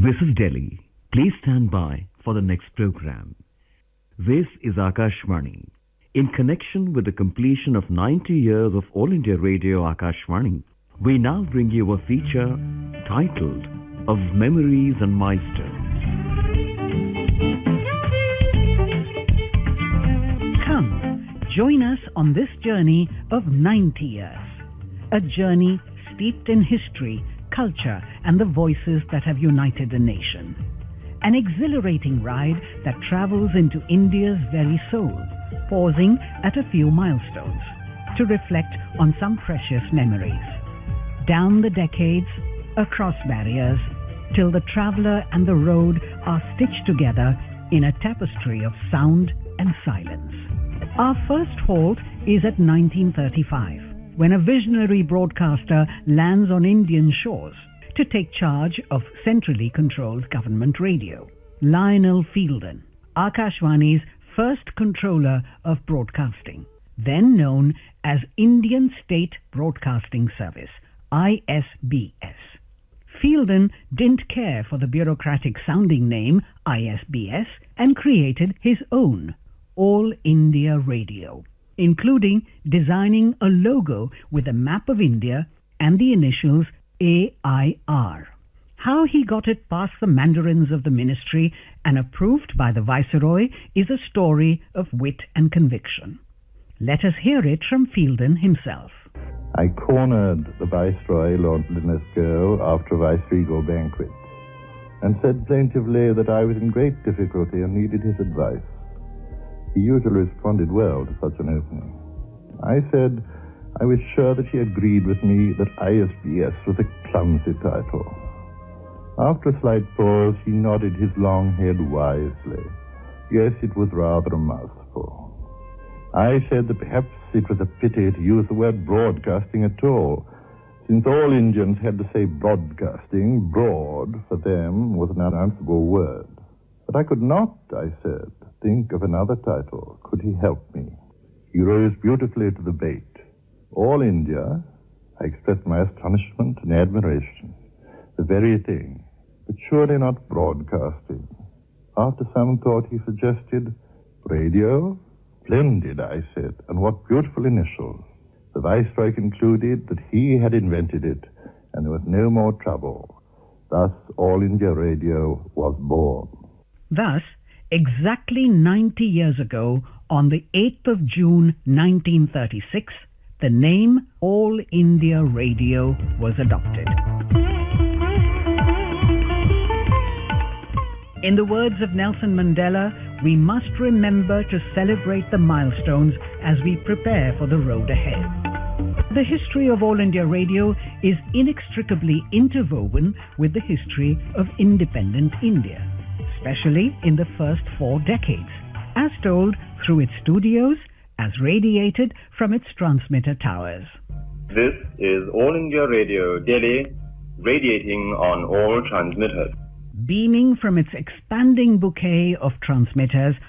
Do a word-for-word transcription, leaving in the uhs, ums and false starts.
This is Delhi. Please stand by for the next program. This is Akashvani. In connection with the completion of ninety years of All India Radio Akashvani, we now bring you a feature titled Of Memories and Milestones. Come, join us on this journey of ninety years. A journey steeped in history, culture, and the voices that have united the nation. An exhilarating ride that travels into India's very soul, pausing at a few milestones to reflect on some precious memories. Down the decades, across barriers, till the traveller and the road are stitched together in a tapestry of sound and silence. Our first halt is at nineteen thirty-five, when a visionary broadcaster lands on Indian shores to take charge of centrally controlled government radio. Lionel Fielden, Akashvani's first controller of broadcasting, then known as Indian State Broadcasting Service, I S B S. Fielden didn't care for the bureaucratic sounding name I S B S and created his own, All India Radio, including designing a logo with a map of India and the initials A I R. How he got it past the mandarins of the ministry and approved by the Viceroy is a story of wit and conviction. Let us hear it from Fielden himself. I cornered the Viceroy, Lord Linlithgow, after a viceregal banquet, and said plaintively that I was in great difficulty and needed his advice. He usually responded well to such an opening. I said I was sure that he agreed with me that I S B S was a clumsy title. After a slight pause, he nodded his long head wisely. Yes, it was rather a mouthful. I said that perhaps it was a pity to use the word broadcasting at all, since all Indians had to say broadcasting. Broad, for them, was an unanswerable word. But I could not, I said, think of another title. Could he help me? He rose beautifully to the bait. All India, I expressed my astonishment and admiration. The very thing, but surely not broadcasting. After some thought, he suggested radio. Splendid, I said, and what beautiful initials. The Viceroy concluded that he had invented it, and there was no more trouble. Thus, All India Radio was born. Thus, exactly ninety years ago, on the eighth of June nineteen thirty-six, the name All India Radio was adopted. In the words of Nelson Mandela, we must remember to celebrate the milestones as we prepare for the road ahead. The history of All India Radio is inextricably interwoven with the history of independent India, especially in the first four decades, as told through its studios, as radiated from its transmitter towers. This is All India Radio Delhi, radiating on all transmitters. Beaming from its expanding bouquet of transmitters